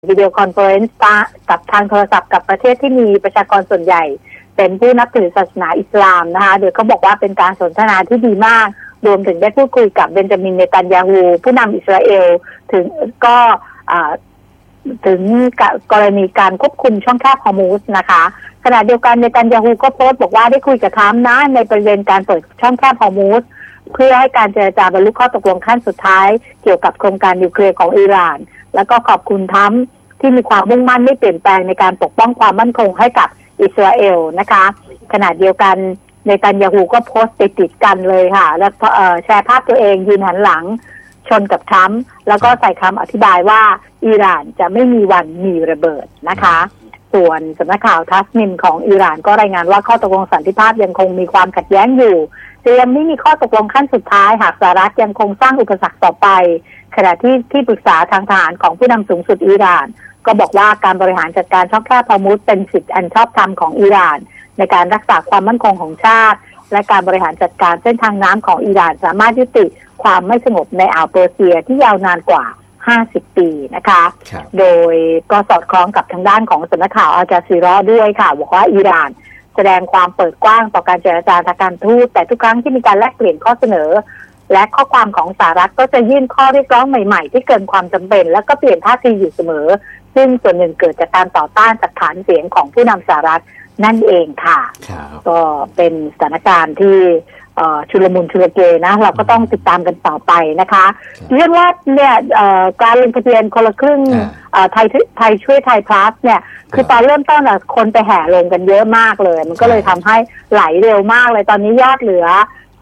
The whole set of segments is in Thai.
วิดีโอคอนเฟอเรนซ์กับทางโทรศัพท์กับประเทศที่มีประชากรส่วนใหญ่เป็นผู้นับถือศาสนาอิสลามนะคะโดยเขาบอกว่าเป็นการสนทนาที่ดีมากรวมถึงได้พูดคุยกับเบนจามินเนตันยาฮูผู้นำอิสราเอลถึงกรณีการควบคุมช่องแคบฮอร์มุซนะคะขณะเดียวกันเนตันยาฮูก็โพสต์บอกว่าได้คุยกับทรัมป์นะในประเด็นการเปิดช่องแคบฮอร์มุซเพื่อให้การเจรจาบรรลุข้อตกลงขั้นสุดท้ายเกี่ยวกับโครงการนิวเคลียร์ของอิหร่านแล้วก็ขอบคุณทรัมป์ที่มีความมุ่งมั่นไม่เปลี่ยนแปลงในการปกป้องความมั่นคงให้กับอิสราเอลนะคะขณะเดียวกันเนตันยาฮูก็โพสต์ติดกันเลยค่ะแล้วแชร์ภาพตัวเองยืนหันหลังชนกับทรัมป์แล้วก็ใส่คำอธิบายว่าอิหร่านจะไม่มีวันมีระเบิดนะคะส่วนสำนักข่าวทัสนิมของอิหร่านก็รายงานว่าข้อตกลงสันติภาพยังคงมีความขัดแย้งอยู่จะยังไม่มีข้อตกลงขั้นสุดท้ายหากสหรัฐยังคงสร้างอุปสรรคต่อไปขณะที่ปรึกษาทางทหารของผู้นำสูงสุดอิหร่านก็บอกว่าการบริหารจัดการช่องแคบฮอร์มุซเป็นสิทธิอันชอบธรรมของอิหร่านในการรักษาความมั่นคงของชาติและการบริหารจัดการเส้นทางน้ำของอิหร่านสามารถยุติความไม่สงบในอ่าวเปอร์เซียที่ยาวนานกว่า50 ปีนะคะโดยก็สอดคล้องกับทางด้านของสำนักข่าวอัลจาซีรอด้วยค่ะบอกว่าอิหร่านแสดงความเปิดกว้างต่อการเจรจาทางการทูตแต่ทุกครั้งที่มีการแลกเปลี่ยนข้อเสนอและข้อความของสหรัฐก็จะยื่นข้อเรียกร้องใหม่ๆที่เกินความจำเป็นแล้วก็เปลี่ยนท่าทีอยู่เสมอซึ่งส่วนหนึ่งเกิดจากการต่อต้านจากฐานเสียงของผู้นำสหรัฐนั่นเองค่ะก็เป็นสถานการณ์ที่ชุลมุนชุลเกนะเราก็ต้องติดตามกันต่อไปนะคะเรื่องว่าเนี่ยการลงทะเบียนคนละครึ่งไทยช่วยไทยพลัสเนี่ยคือตอนเริ่มต้นคนไปแห่ลงกันเยอะมากเลยมันก็เลยทำให้ไหลเร็วมากเลยตอนนี้ยอดเหลือ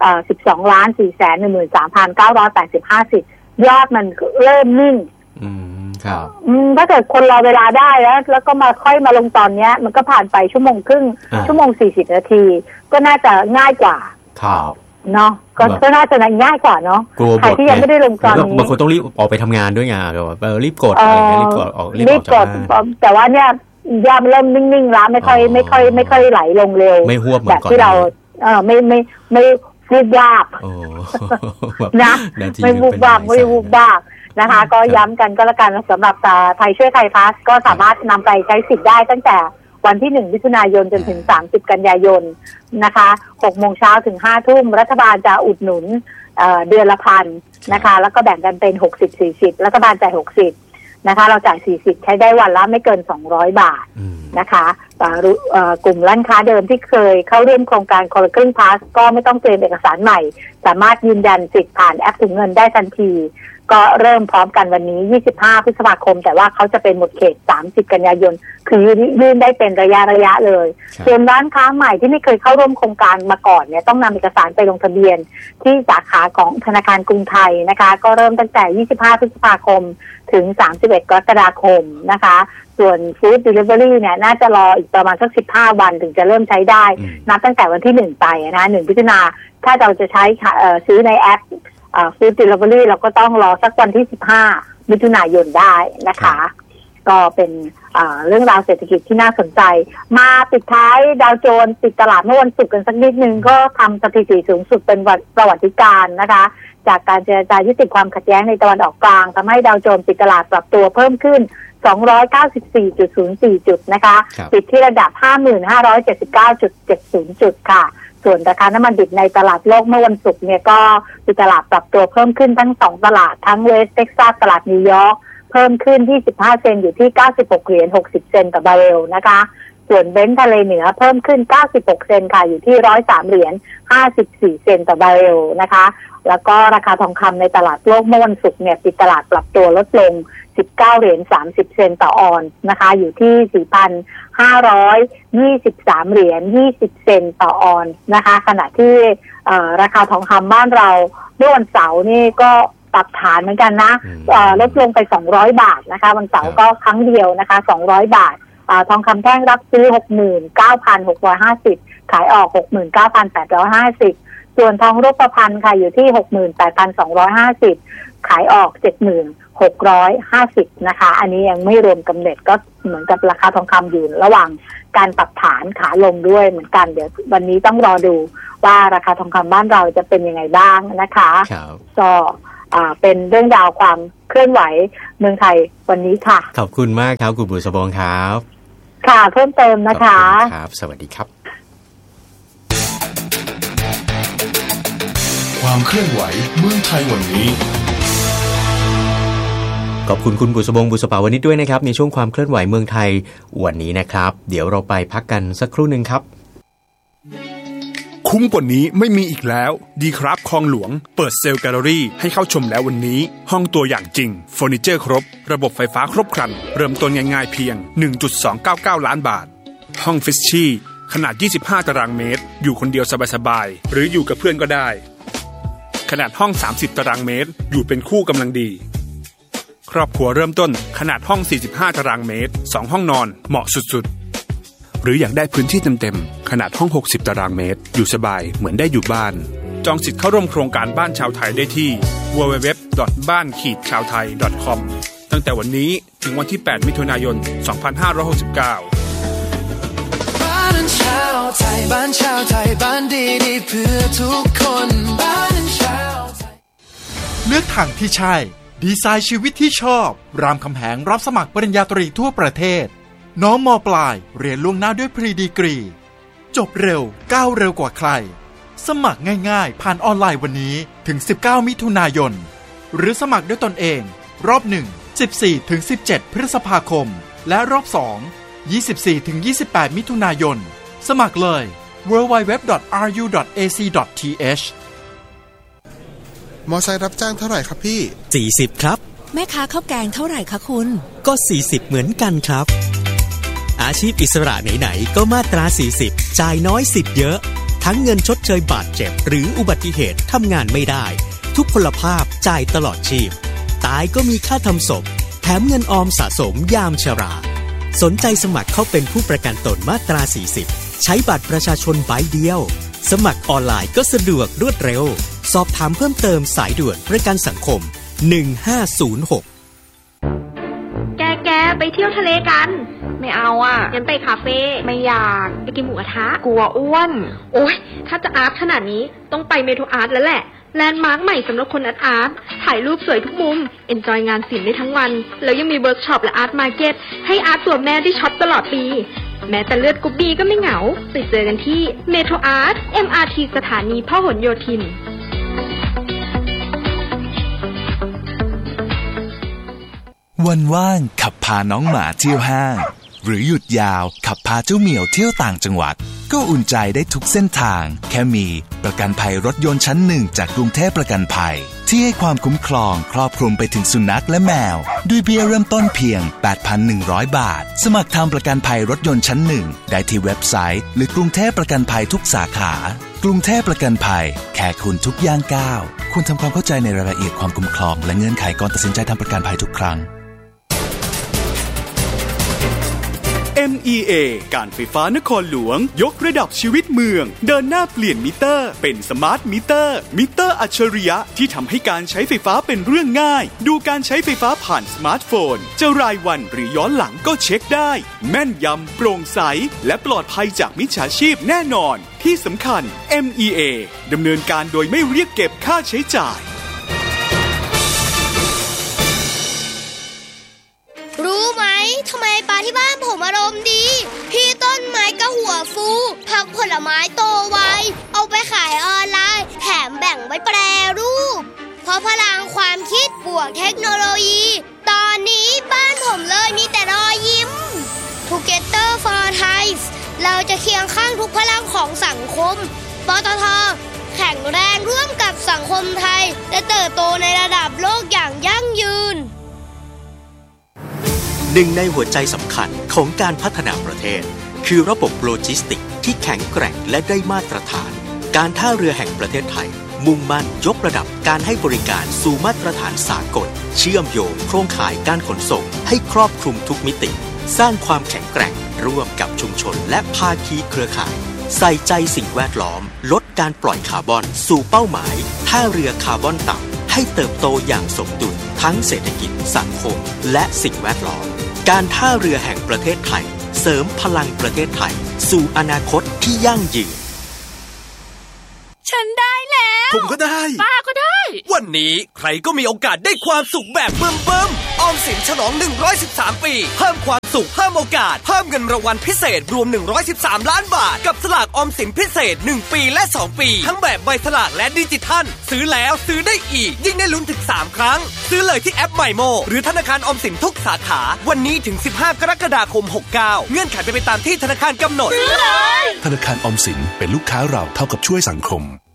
12,413,985 สิทธิ์ยอดมันเริ่มนิ่งถ้าเกิดคนรอเวลาได้แล้วก็มาค่อยมาลงตอนนี้มันก็ผ่านไปชั่วโมงครึ่งชั่วโมง40 นาทีก็น่าจะง่ายกว่าเนาะก็น่าจะง่ายกว่าเนาะใครที่ยังไม่ได้ลงตอนนี้บางคนต้องรีบออกไปทำงานด้วยไงรีบกดอะไรรีบกดออกแต่ว่าเนี่ยยอดมันเริ่มนิ่งๆแล้วไม่ค่อยไหลลงเร็วแบบที่เราไม่วูบวาบนะไม่วูบวาบนะคะก็ย้ำกันก็แล้วกันสำหรับไทยช่วยไทยพลัสก็สามารถนำไปใช้สิทธิ์ได้ตั้งแต่วันที่1 มิถุนายนจนถึง30 กันยายนนะคะ6 โมงเช้าถึง5 ทุ่มรัฐบาลจะอุดหนุนเดือนละ1,000นะคะแล้วก็แบ่งกันเป็น60-40รัฐบาลจ่าย60นะคะเราจ่าย40ใช้ได้วันละไม่เกิน200 บาทนะคะกลุ่มร้านค้าเดิมที่เคยเข้าร่วมโครงการคนละครึ่งพลัสก็ไม่ต้องเตรียมเอกสารใหม่สามารถยืนยันสิทธิ์ผ่านแอปถุงเงินได้ทันทีก็เริ่มพร้อมกันวันนี้25 พฤษภาคมแต่ว่าเขาจะเป็นหมดเขต30 กันยายนคือยื่นได้เป็นระยะเลยส่วนร้านค้าใหม่ที่ไม่เคยเข้าร่วมโครงการมาก่อนเนี่ยต้องนำเอกสารไปลงทะเบียนที่สาขาของธนาคารกรุงไทยนะคะก็เริ่มตั้งแต่25 พฤษภาคมถึง31 กรกฎาคมนะคะส่วน Food Delivery เนี่ยน่าจะรออีกประมาณสัก15 วันถึงจะเริ่มใช้ได้นับตั้งแต่วันที่1ไปนะ1 พฤษภาคมถ้าเราจะใช้ซื้อในแอปFood Delivery เราก็ต้องรอสักวันที่15 มิถุนายนได้นะคะก็เป็นเรื่องราวเศรษฐกิจที่น่าสนใจมาปิดท้ายดาวโจนส์ปิดตลาดเมื่อวันศุกร์กันสักนิดนึงก็ทำสถิติสูงสุดเป็นประวัติการณ์นะคะจากการเจรจายุติความขัดแย้งในตะวันออกกลางทำให้ดาวโจนส์ปิดตลาดปรับตัวเพิ่มขึ้น 294.04 จุดนะคะปิดที่ระดับ 5,579.70 จุดค่ะส่วนราคาน้ำมันดิบในตลาดโลกเมื่อวันศุกร์เนี่ยก็มีตลาดปรับตัวเพิ่มขึ้นทั้ง2ตลาดทั้งเวสต์เท็กซัสตลาดนิวยอร์กเพิ่มขึ้น25 เซนต์อยู่ที่96.60 เซนต์ต่อบาร์เรลนะคะส่วนเบนซ์ทะเลเหนือเพิ่มขึ้น96 เซนต์ค่ะอยู่ที่103.54 เซนต์ต่อบาร์เรลนะคะแล้วก็ราคาทองคำในตลาดโลกเมื่อวันศุกร์เนี่ยปิดตลาดปรับตัวลดลง19.30 เซนต์ต่อออนซ์นะคะอยู่ที่ 4,523.20 เซนต์ต่อออนซ์นะคะขณะที่ราคาทองคำบ้านเราเมื่อวันเสาร์นี่ก็ปรับฐานเหมือนกันนะลดลงไป200 บาทนะคะวันเสาร์ก็ครั้งเดียวนะคะ200 บาททองคำแท่งรับซื้อ 69,650 ขายออก 69,850 ส่วนทองรูปพรรณค่ะอยู่ที่ 68,250 ขายออก 70,650 นะคะอันนี้ยังไม่รวมกำเนิดก็เหมือนกับราคาทองคำอยู่ระหว่างการปรับฐานขาลงด้วยเหมือนกันเดี๋ยววันนี้ต้องรอดูว่าราคาทองคำบ้านเราจะเป็นยังไงบ้างนะคะก็เป็นเรื่องราวความเคลื่อนไหวเมืองไทยวันนี้ค่ะขอบคุณมากครับคุณบุษบงครับค่ะเพิ่มเติมนะคะครับสวัสดีครับความเคลื่อนไหวเมืองไทยวันนี้ขอบคุณคุณบุษบงบุษปาวนิชด้วยนะครับในช่วงความเคลื่อนไหวเมืองไทยวันนี้นะครับเดี๋ยวเราไปพักกันสักครู่นึงครับคุ้มกว่านี้ไม่มีอีกแล้วดีครับคลองหลวงเปิดเซลล์แกลเลอรี่ให้เข้าชมแล้ววันนี้ห้องตัวอย่างจริงเฟอร์นิเจอร์ครบระบบไฟฟ้าครบครันเริ่มต้นง่ายๆเพียง 1.299 ล้านบาทห้องฟิชชี่ขนาด25ตารางเมตรอยู่คนเดียวสบายๆหรืออยู่กับเพื่อนก็ได้ขนาดห้อง30ตารางเมตรอยู่เป็นคู่กำลังดีครอบครัวเริ่มต้นขนาดห้อง45ตารางเมตร2ห้องนอนเหมาะสุดๆหรืออยากได้พื้นที่เต็มๆขนาดห้อง60ตารางเมตรอยู่สบายเหมือนได้อยู่บ้านจองสิทธิ์เข้าร่วมโครงการบ้านชาวไทยได้ที่ www.ban-chawthai.com ตั้งแต่วันนี้ถึงวันที่8มิถุนายน2569บ้านชาวไทยบ้านชาวไทยบ้านดีๆเพื่อทุกคนบ้านชาวไทยเลือกทางที่ใช่ดีไซน์ชีวิตที่ชอบรามคำแหงรับสมัครปริญญาตรีทั่วประเทศน้องม.ปลายเรียนล่วงหน้าด้วยพรีดีกรีจบเร็วก้าวเร็วกว่าใครสมัครง่ายๆผ่านออนไลน์วันนี้ถึง19มิถุนายนหรือสมัครด้วยตนเองรอบ1 14-17 พฤษภาคมและรอบ2 24-28 มิถุนายนสมัครเลย www.ru.ac.th มอไซค์รับจ้างเท่าไหร่ครับพี่ 40ครับแม่ค้าข้าวแกงเท่าไหร่คะคุณก็40เหมือนกันครับอาชีพอิสระไหนๆก็มาตรา40จ่ายน้อยสิทธิ์เยอะทั้งเงินชดเชยบาดเจ็บหรืออุบัติเหตุทำงานไม่ได้ทุกพลภาพจ่ายตลอดชีพตายก็มีค่าทำศพแถมเงินออมสะสมยามชราสนใจสมัครเข้าเป็นผู้ประกันตนมาตรา40ใช้บัตรประชาชนใบเดียวสมัครออนไลน์ก็สะดวกรวดเร็วสอบถามเพิ่มเติมสายด่วนประกันสังคม1506 แกไปเที่ยวทะเลกันไม่เอาอ่ะงั้นไปคาเฟ่ไม่อยากไปกินหมูกระทะกลัวอ้วนโอ๊ยถ้าจะอาร์ตขนาดนี้ต้องไปเมโทรอาร์ตแล้วแหละแลนด์มาร์คใหม่สำหรับคนอาร์ตถ่ายรูปสวยทุกมุมเอนจอยงานศิลป์ได้ทั้งวันแล้วยังมีเวิร์กช็อปและอาร์ตมาร์เก็ตให้อาร์ตตัวแม่ได้ช็อปตลอดปีแม้แต่เลือดกรุ๊ปบีก็ไม่เหงาไปเจอกันที่เมโทรอาร์ต MRT สถานีพหลโยธินวันว่างขับพาน้องหมาเที่ยวห้างหรือหยุดยาวขับพาเจ้าเหมียวเที่ยวต่างจังหวัดก็อุ่นใจได้ทุกเส้นทางแค่มีประกันภัยรถยนต์ชั้น1จากกรุงเทพประกันภัยที่ให้ความคุ้มครองครอบคลุมไปถึงสุนัขและแมวด้วยเบี้ยเริ่มต้นเพียง 8,100 บาทสมัครทำประกันภัยรถยนต์ชั้น1ได้ที่เว็บไซต์หรือกรุงเทพประกันภัยทุกสาขากรุงเทพประกันภัยแค่คุณทุกย่างก้าวควรทำความเข้าใจในรายละเอียดความคุ้มครองและเงื่อนไขก่อนตัดสินใจทำประกันภัยทุกครั้ง MEA การไฟฟ้านครหลวงยกระดับชีวิตเมืองเดินหน้าเปลี่ยนมิเตอร์เป็นสมาร์ทมิเตอร์อัจฉริยะที่ทำให้การใช้ไฟฟ้าเป็นเรื่องง่ายดูการใช้ไฟฟ้าผ่านสมาร์ทโฟนจะรายวันหรือย้อนหลังก็เช็คได้แม่นยำโปร่งใสและปลอดภัยจากมิจฉาชีพแน่นอนที่สำคัญ MEA ดำเนินการโดยไม่เรียกเก็บค่าใช้จ่ายรู้ไหมทำไมปลาที่บ้านผมอารมณ์ดีพี่ต้นไม้ก็หัวฟูผักผลไม้โตไวเอาไปขายออนไลน์แถมแบ่งไว้แปรรูปเพราะพลังความคิดบวกเทคโนโลยีตอนนี้บ้านผมเลยมีแต่รอยยิ้ม Together for Thai เราจะเคียงข้างทุกพลังของสังคมปตท.แข็งแรงร่วมกับสังคมไทยและเติบโตในระดับโลกอย่างยั่งยืนหนึ่งในหัวใจสำคัญของการพัฒนาประเทศคือระบบโลจิสติกที่แข็งแกร่งและได้มาตรฐานการท่าเรือแห่งประเทศไทยมุ่งมั่นยกระดับการให้บริการสู่มาตรฐานสากลเชื่อมโยงโครงข่ายการขนส่งให้ครอบคลุมทุกมิติสร้างความแข็งแกร่งร่วมกับชุมชนและภาคีเครือข่ายใส่ใจสิ่งแวดล้อมลดการปล่อยคาร์บอนสู่เป้าหมายท่าเรือคาร์บอนต่ำให้เติบโตอย่างสมดุลทั้งเศรษฐกิจสังคมและสิ่งแวดล้อมการท่าเรือแห่งประเทศไทยเสริมพลังประเทศไทยสู่อนาคตที่ยั่งยืนฉันได้แล้วผมก็ได้ป้าก็ได้วันนี้ใครก็มีโอกาสได้ความสุขแบบเบิ่มๆออมสินฉลอง113ปีเพิ่มความสุขเพิ่มโอกาสเพิ่มเงินรางวัลพิเศษรวม113ล้านบาทกับสลากออมสินพิเศษ1ปีและ2ปีทั้งแบบใบสลากและดิจิทัลซื้อแล้วซื้อได้อีกยิ่งได้ลุ้นถึง3ครั้งซื้อเลยที่แอป MyMo หรือธนาคารออมสินทุกสาขาวันนี้ถึง15กรกฎาคม69เงื่อนไขเป็นไปตามที่ธนาคารกำหนดธนาคารออมสินเป็นลูกค้าเราเท่ากับช่วยสังคม